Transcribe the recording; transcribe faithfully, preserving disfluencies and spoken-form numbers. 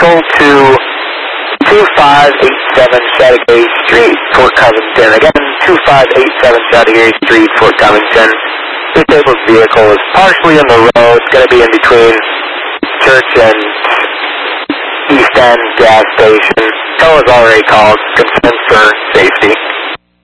vehicle to two five eight seven Chattagay Street, Fort Covington. Again, two five eight seven Chattagay Street, Fort Covington. Disabled vehicle is partially in the road. It's going to be in between Church and East End gas station. Tow is already called. Concern for safety.